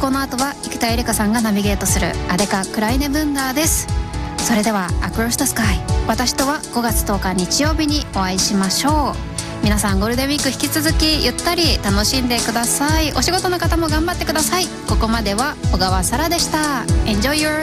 この後は生田絵梨花さんがナビゲートするアデカクライネブンダーです。それでは Across the Sky、 私とは5月10日日曜日にお会いしましょう。皆さんゴールデンウィーク引き続きゆったり楽しんでください。お仕事の方も頑張ってください。ここまでは小川沙羅でした。 Enjoy your